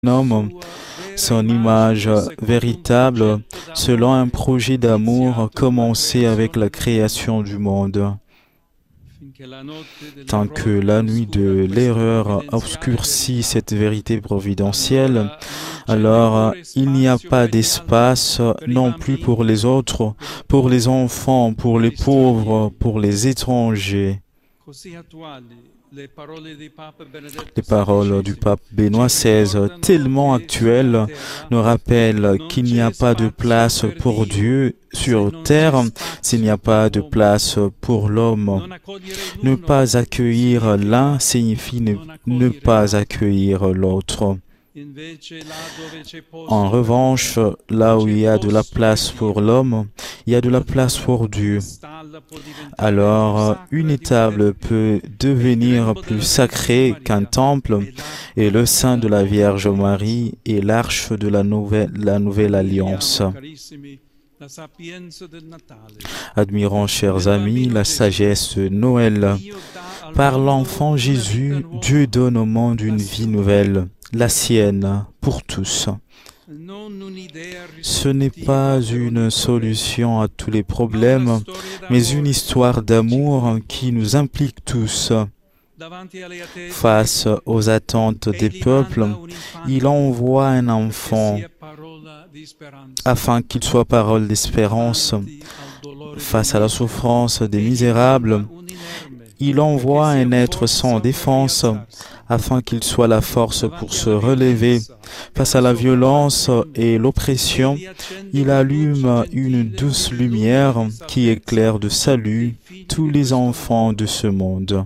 homme, son image véritable, selon un projet d'amour commencé avec la création du monde. Tant que la nuit de l'erreur obscurcit cette vérité providentielle, alors il n'y a pas d'espace non plus pour les autres, pour les enfants, pour les pauvres, pour les étrangers. Les paroles du pape Benoît XVI, tellement actuelles, nous rappellent qu'il n'y a pas de place pour Dieu sur terre s'il n'y a pas de place pour l'homme. Ne pas accueillir l'un signifie ne pas accueillir l'autre. En revanche, là où il y a de la place pour l'homme, il y a de la place pour Dieu. Alors, une étable peut devenir plus sacrée qu'un temple, et le sein de la Vierge Marie est l'arche de la nouvelle alliance. Admirons, chers amis, la sagesse de Noël. Par l'enfant Jésus, Dieu donne au monde une vie nouvelle, la sienne, pour tous. Ce n'est pas une solution à tous les problèmes, mais une histoire d'amour qui nous implique tous. Face aux attentes des peuples, il envoie un enfant afin qu'il soit parole d'espérance. Face à la souffrance des misérables, il envoie un être sans défense afin qu'il soit la force pour se relever. Face à la violence et l'oppression, il allume une douce lumière qui éclaire de salut tous les enfants de ce monde.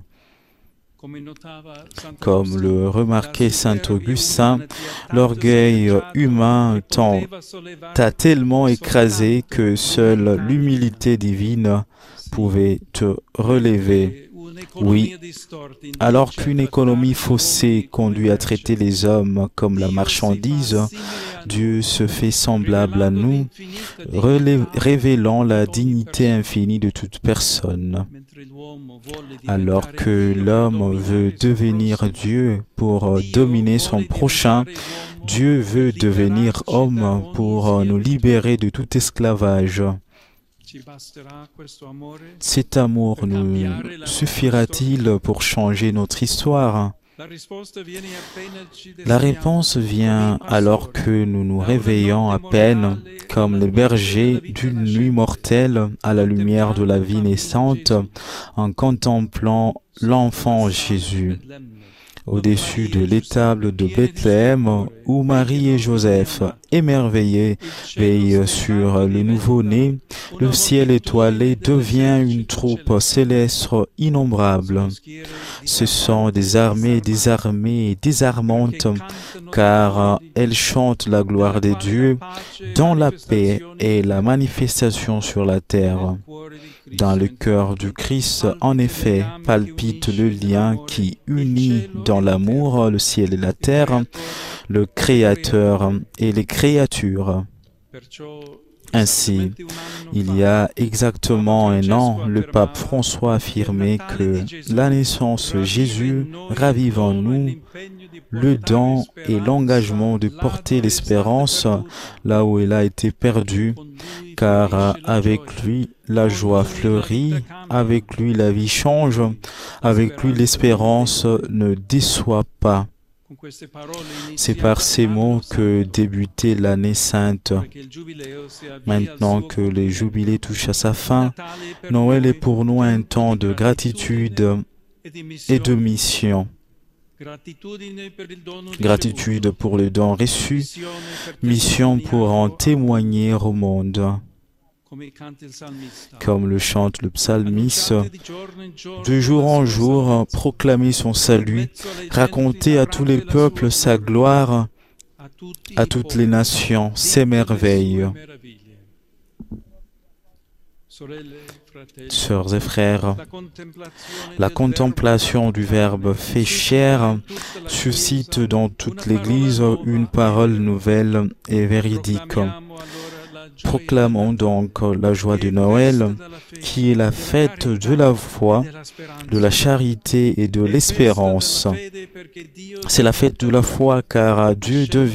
Comme le remarquait saint Augustin, l'orgueil humain t'a tellement écrasé que seule l'humilité divine pouvait te relever. Oui, alors qu'une économie faussée conduit à traiter les hommes comme la marchandise, Dieu se fait semblable à nous, révélant la dignité infinie de toute personne. Alors que l'homme veut devenir Dieu pour dominer son prochain, Dieu veut devenir homme pour nous libérer de tout esclavage. Cet amour nous suffira-t-il pour changer notre histoire? La réponse vient alors que nous nous réveillons à peine, comme les bergers d'une nuit mortelle à la lumière de la vie naissante, en contemplant l'enfant Jésus. Au-dessus de l'étable de Bethléem, où Marie et Joseph, émerveillés, veillent sur le nouveau-né, le ciel étoilé devient une troupe céleste innombrable. Ce sont des armées désarmées et désarmantes, car elles chantent la gloire des dieux, dont la paix est la manifestation sur la terre. Dans le cœur du Christ, en effet, palpite le lien qui unit dans l'amour le ciel et la terre, le Créateur et les créatures. Ainsi, il y a exactement un an, le pape François affirmait que la naissance de Jésus ravive en nous le don et l'engagement de porter l'espérance là où elle a été perdue, car avec lui, la joie fleurit, avec lui, la vie change, avec lui, l'espérance ne déçoit pas. C'est par ces mots que débutait l'année sainte. Maintenant que le jubilé touche à sa fin, Noël est pour nous un temps de gratitude et de mission. Gratitude pour le don reçu, mission pour en témoigner au monde. Comme le chante le psalmiste, de jour en jour, proclamer son salut, raconter à tous les peuples sa gloire, à toutes les nations ses merveilles. Sœurs et frères, la contemplation du Verbe fait chair suscite dans toute l'Église une parole nouvelle et véridique. Proclamons donc la joie de Noël, qui est la fête de la foi, de la charité et de l'espérance. C'est la fête de la foi car Dieu devient